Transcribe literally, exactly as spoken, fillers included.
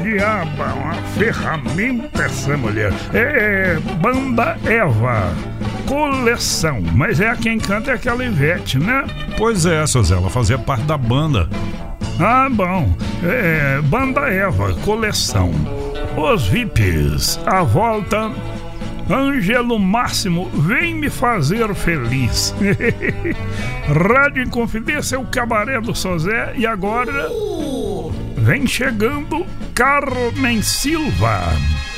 diabo, uma ferramenta essa mulher. É, é Banda Eva, Coleção. Mas é quem canta é aquela Ivete, né? Pois é, seu Zé, ela fazia parte da banda. Ah, bom. É, Banda Eva, Coleção. Os V I Ps, a volta. Ângelo Máximo, vem me fazer feliz. Rádio Inconfidência é o cabaré do Sozé. E agora vem chegando Carmen Silva.